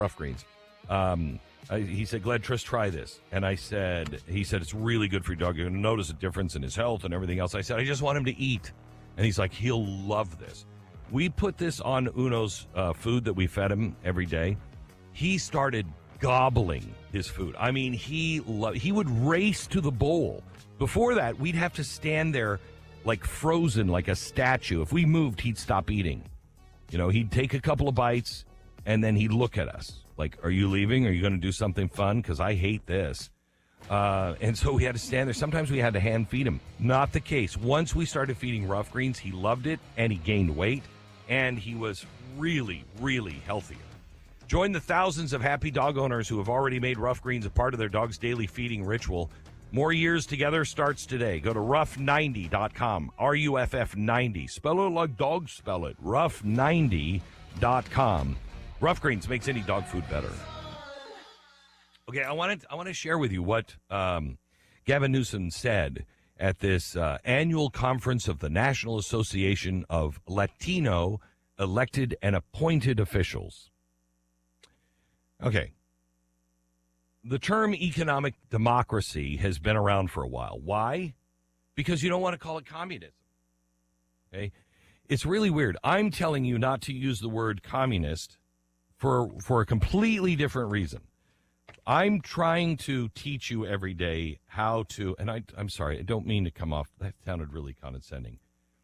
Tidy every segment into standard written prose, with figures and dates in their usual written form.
rough greens. He said, Glad, Trish, try this. And he said, it's really good for your dog. You're going to notice a difference in his health and everything else. I said, I just want him to eat. And he's like, he'll love this. We put this on Uno's food that we fed him every day. He started gobbling his food. I mean, he would race to the bowl. Before that, we'd have to stand there like frozen, like a statue. If we moved, he'd stop eating. You know, he'd take a couple of bites, and then he'd look at us like, are you leaving? Are you going to do something fun? Because I hate this. And so we had to stand there. Sometimes we had to hand feed him. Not the case. Once we started feeding rough greens, he loved it, and he gained weight, and he was really, really healthier. Join the thousands of happy dog owners who have already made rough greens a part of their dog's daily feeding ritual. More years together starts today. Go to ruff90.com, RUFF90. Spell it like dogs spell it, ruff90.com. Rough Greens makes any dog food better. Okay, I want to share with you what Gavin Newsom said at this annual conference of the National Association of Latino Elected and Appointed Officials. Okay. The term economic democracy has been around for a while. Why? Because you don't want to call it communism. Okay? It's really weird. I'm telling you not to use the word communist for a completely different reason. I'm trying to teach you every day how to, and I'm sorry, I don't mean to come off, that sounded really condescending.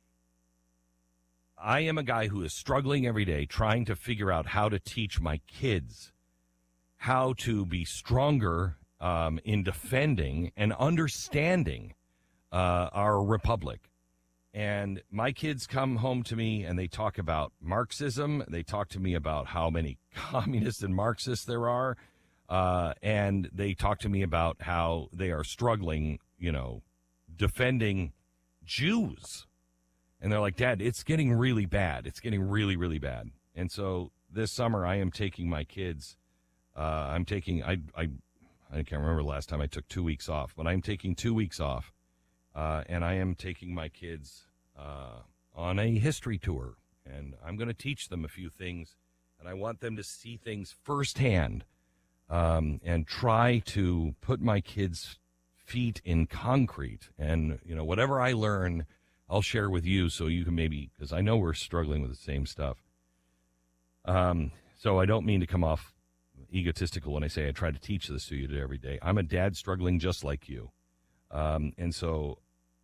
I am a guy who is struggling every day trying to figure out how to teach my kids how to be stronger in defending and understanding our republic. And my kids come home to me and they talk about Marxism. They talk to me about how many communists and Marxists there are. And they talk to me about how they are struggling, defending Jews. And they're like, Dad, it's getting really bad. It's getting really, really bad. And so this summer I am taking my kids. I can't remember the last time I took 2 weeks off, but I'm taking 2 weeks off. And I am taking my kids on a history tour. And I'm going to teach them a few things. And I want them to see things firsthand. And try to put my kids' feet in concrete. And, whatever I learn, I'll share with you so you can maybe, because I know we're struggling with the same stuff. So I don't mean to come off egotistical when I say I try to teach this to you every day. I'm a dad struggling just like you. And so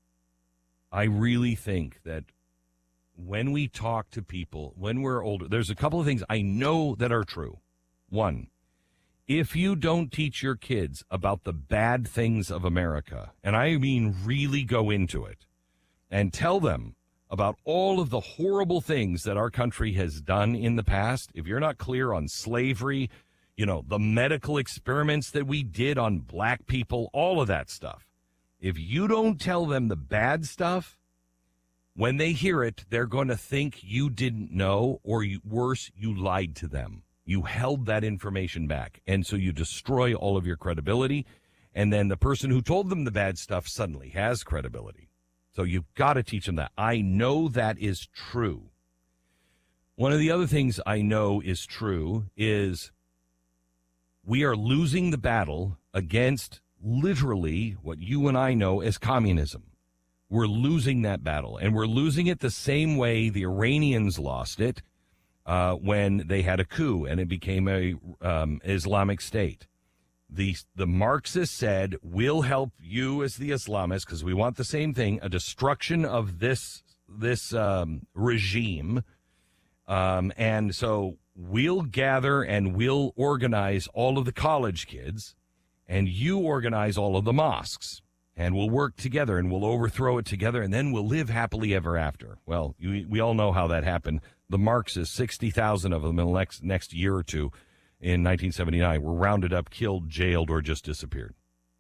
I really think that when we talk to people, when we're older, there's a couple of things I know that are true. One, if you don't teach your kids about the bad things of America, and I mean really go into it, and tell them about all of the horrible things that our country has done in the past, if you're not clear on slavery, the medical experiments that we did on black people, all of that stuff, if you don't tell them the bad stuff, when they hear it, they're going to think you didn't know, or worse, you lied to them. You held that information back, and so you destroy all of your credibility, and then the person who told them the bad stuff suddenly has credibility. So you've got to teach them that. I know that is true. One of the other things I know is true is we are losing the battle against literally what you and I know as communism. We're losing that battle, and we're losing it the same way the Iranians lost it. When they had a coup and it became a Islamic State. The Marxists said, we'll help you as the Islamists because we want the same thing, a destruction of this regime. And so we'll gather and we'll organize all of the college kids, and you organize all of the mosques. And we'll work together and we'll overthrow it together, and then we'll live happily ever after. Well, we all know how that happened. The Marxists, 60,000 of them in the next year or two in 1979 were rounded up, killed, jailed, or just disappeared.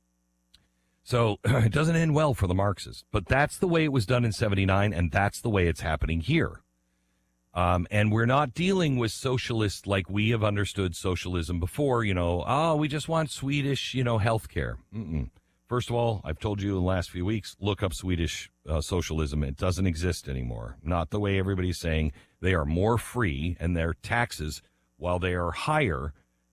So it doesn't end well for the Marxists. But that's the way it was done in 79, and that's the way it's happening here. And we're not dealing with socialists like we have understood socialism before. We just want Swedish, health care. First of all, I've told you in the last few weeks, look up Swedish socialism. It doesn't exist anymore. Not the way everybody's saying. They are more free, and their taxes, while they are higher,